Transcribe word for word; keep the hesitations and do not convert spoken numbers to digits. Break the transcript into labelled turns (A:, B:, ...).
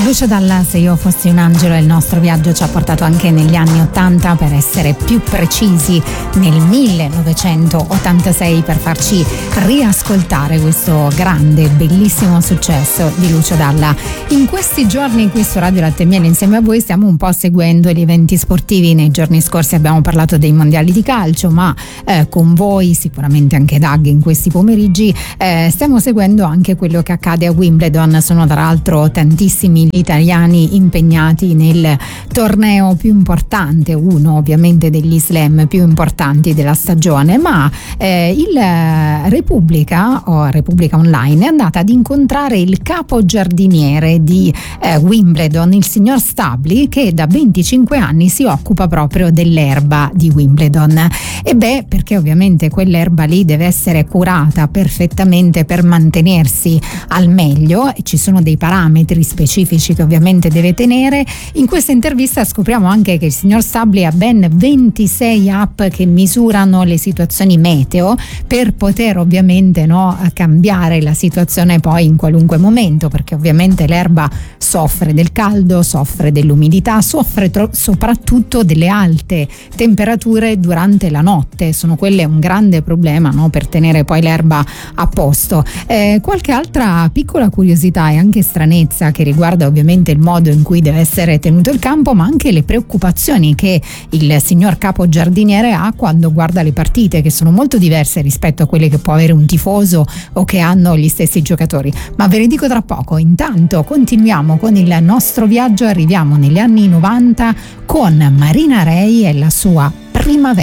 A: Lucio Dalla, Se io fossi un angelo, e il nostro viaggio ci ha portato anche negli anni ottanta, per essere più precisi nel millenovecentottantasei, per farci riascoltare questo grande, bellissimo successo di Lucio Dalla. In questi giorni qui su Radio Latte e Miele insieme a voi stiamo un po' seguendo gli eventi sportivi. Nei giorni scorsi abbiamo parlato dei mondiali di calcio, ma eh, con voi, sicuramente anche Doug in questi pomeriggi, eh, stiamo seguendo anche quello che accade a Wimbledon. Sono tra l'altro tantissimi italiani impegnati nel torneo più importante, uno ovviamente degli slam più importanti della stagione, ma eh, il Repubblica o Repubblica Online è andata ad incontrare il capo giardiniere di eh, Wimbledon, il signor Stabli, che da venticinque anni si occupa proprio dell'erba di Wimbledon. E beh, perché ovviamente quell'erba lì deve essere curata perfettamente per mantenersi al meglio, e ci sono dei parametri specifici che ovviamente deve tenere. In questa intervista scopriamo anche che il signor Stabli ha ben ventisei app che misurano le situazioni meteo per poter ovviamente no, cambiare la situazione poi in qualunque momento, perché ovviamente l'erba soffre del caldo, soffre dell'umidità, soffre tro- soprattutto delle alte temperature durante la notte. Sono quelle un grande problema, no, per tenere poi l'erba a posto. Eh, qualche altra piccola curiosità e anche stranezza che riguarda ovviamente il modo in cui deve essere tenuto il campo, ma anche le preoccupazioni che il signor capo giardiniere ha quando guarda le partite, che sono molto diverse rispetto a quelle che può avere un tifoso o che hanno gli stessi giocatori. Ma ve ne dico tra poco. Intanto continuiamo con il nostro viaggio, arriviamo negli anni novanta con Marina Rei e la sua Primavera.